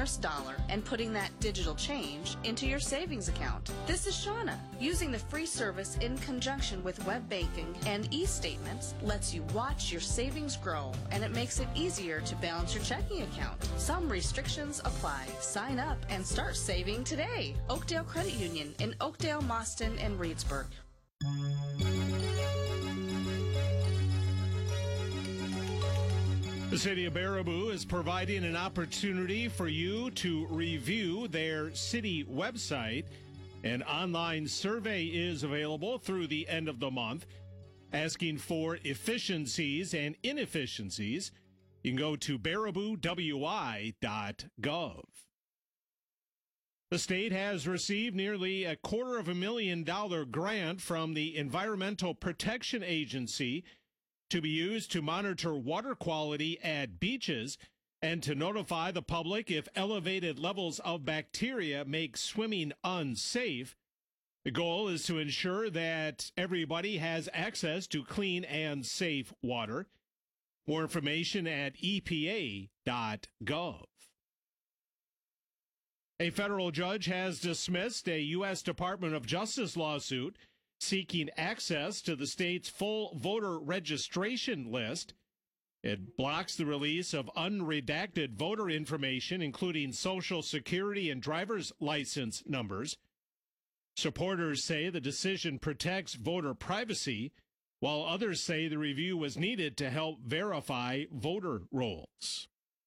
nearest dollar and putting that digital change into your savings account. This is Shauna. Using the free service in conjunction with web banking and e-statements lets you watch your savings grow, and it makes it easier to balance your checking account. Some restrictions apply. Sign up and start saving today. Oakdale Credit Union in Oakdale, Mauston, and Reedsburg. The City of Baraboo is providing an opportunity for you to review their city website. An online survey is available through the end of the month, asking for efficiencies and inefficiencies. You can go to baraboowi.gov. The state has received nearly $250,000 grant from the Environmental Protection Agency to be used to monitor water quality at beaches and to notify the public if elevated levels of bacteria make swimming unsafe. The goal is to ensure that everybody has access to clean and safe water. More information at EPA.gov. A federal judge has dismissed a U.S. Department of Justice lawsuit seeking access to the state's full voter registration list. It blocks the release of unredacted voter information, including Social Security and driver's license numbers. Supporters say the decision protects voter privacy, while others say the review was needed to help verify voter rolls.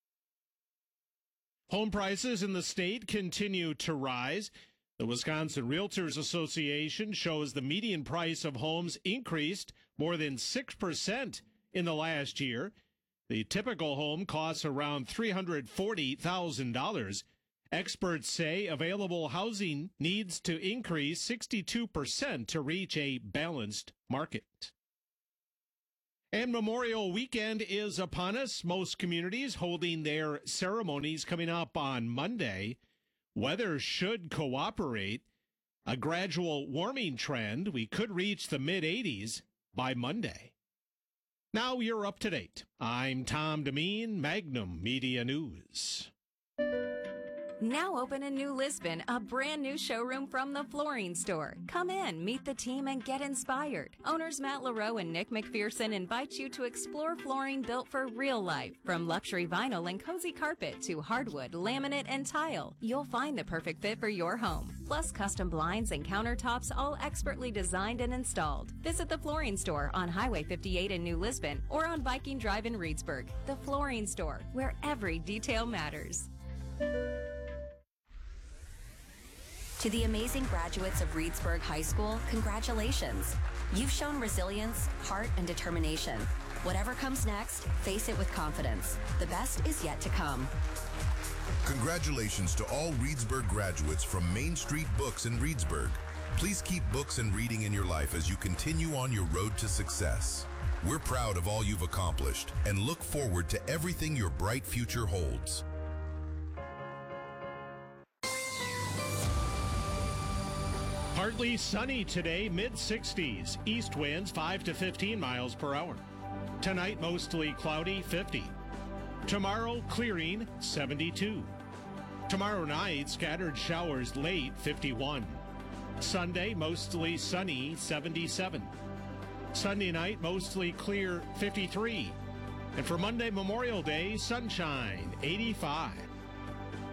Home prices in the state continue to rise. The Wisconsin Realtors Association shows the median price of homes increased more than 6% in the last year. The typical home costs around $340,000. Experts say available housing needs to increase 62% to reach a balanced market. And Memorial Weekend is upon us. Most communities holding their ceremonies coming up on Monday. Weather should cooperate. A gradual warming trend. We could reach the mid-80s by Monday. Now you're up to date. I'm Tom Demeen, Magnum Media News. Now open in New Lisbon, a brand new showroom from the Flooring Store. Come in, meet the team, and get inspired. Owners Matt LaRoe and Nick McPherson invite you to explore flooring built for real life. From luxury vinyl and cozy carpet to hardwood, laminate, and tile, you'll find the perfect fit for your home. Plus custom blinds and countertops, all expertly designed and installed. Visit the Flooring Store on Highway 58 in New Lisbon or on Viking Drive in Reedsburg. The Flooring Store, where every detail matters. To the amazing graduates of Reedsburg High School, congratulations. You've shown resilience, heart, and determination. Whatever comes next, face it with confidence. The best is yet to come. Congratulations to all Reedsburg graduates from Main Street Books in Reedsburg. Please keep books and reading in your life as you continue on your road to success. We're proud of all you've accomplished and look forward to everything your bright future holds. Partly sunny today, mid-60s. East winds 5 to 15 miles per hour. Tonight, mostly cloudy, 50. Tomorrow, clearing, 72. Tomorrow night, scattered showers late, 51. Sunday, mostly sunny, 77. Sunday night, mostly clear, 53. And for Monday, Memorial Day, sunshine, 85.